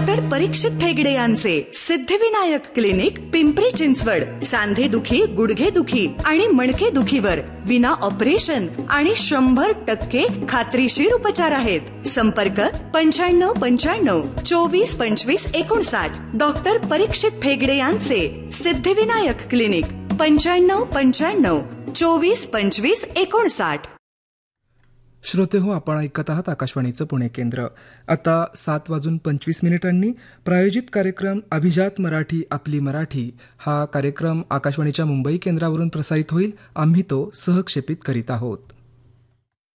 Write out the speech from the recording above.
Doctor परीक्षित ठेगडे यांचे Siddhivinayak clinic, Pimpri Chinchwad. सांधेदुखी, गुडघेदुखी आणि मणकेदुखीवर विना ऑपरेशन आणि 100% खात्रीशीर उपचार आहेत. संपर्क 9595 24 25 59. डॉक्टर परीक्षित ठेगडे यांचे सिद्धिविनायक क्लिनिक, 9595 24 25 59. श्रोते हो, आपण ऐकत आहात आकाशवाणीचं पुणे केंद्र. आता 7:25 प्रायोजित कार्यक्रम अभिजात मराठी आपली मराठी हा कार्यक्रम आकाशवाणीच्या मुंबई केंद्रावरून प्रसारित होईल. आम्ही तो सहक्षेपित करीत आहोत.